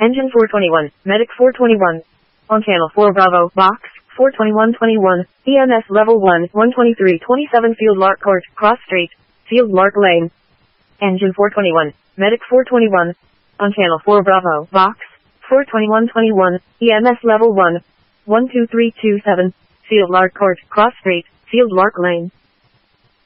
Engine 421, Medic 421. On channel 4 Bravo, box, 42121, EMS level 1, 12327 Field Lark Court, Cross Street, Field Lark Lane. Engine 421, Medic 421. On channel 4 Bravo, box, 42121, EMS level 1, 12327, Field Lark Court, Cross Street, Field Lark Lane.